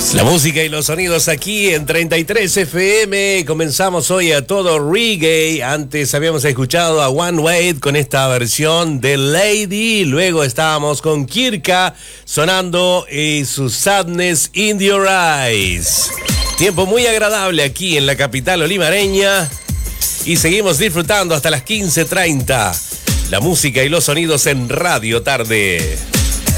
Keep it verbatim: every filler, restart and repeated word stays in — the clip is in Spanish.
La música y los sonidos aquí en treinta y tres F M. Comenzamos hoy a todo reggae. Antes habíamos escuchado a One Wade con esta versión de Lady. Luego estábamos con Kirka sonando y su Sadness in Your Eyes. Tiempo muy agradable aquí en la capital olimareña. Y seguimos disfrutando hasta las quince treinta. La música y los sonidos en Radio Tarde.